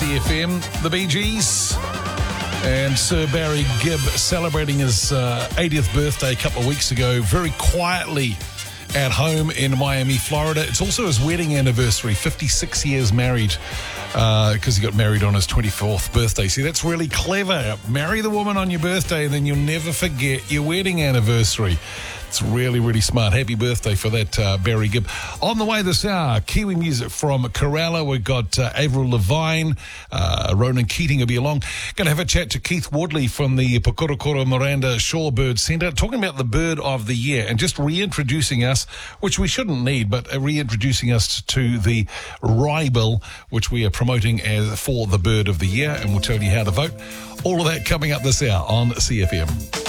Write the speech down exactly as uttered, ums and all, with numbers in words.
C F M, the Bee Gees, and Sir Barry Gibb celebrating his uh, eightieth birthday a couple of weeks ago, very quietly at home in Miami, Florida. It's also his wedding anniversary, fifty-six years married, because uh, he got married on his twenty-fourth birthday. See, that's really clever. Marry the woman on your birthday and then you'll never forget your wedding anniversary. It's really, really smart. Happy birthday for that, uh, Barry Gibb. On the way this hour, Kiwi music from Kerala. We've got uh, Avril Lavigne, uh, Ronan Keating will be along. Going to have a chat to Keith Woodley from the Pukurukuru Miranda Shorebird Centre, talking about the bird of the year and just reintroducing us, which we shouldn't need, but uh, reintroducing us to the Ryebill, which we are promoting as for the bird of the year, and we'll tell you how to vote. All of that coming up this hour on C F M.